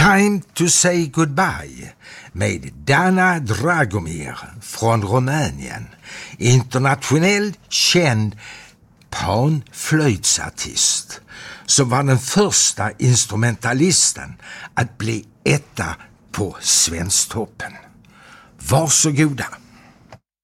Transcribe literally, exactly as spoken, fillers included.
Time to say goodbye med Dana Dragomir från Rumänien, internationellt känd panflöjtsartist som var den första instrumentalisten att bli etta på Svensktoppen. Varsågoda!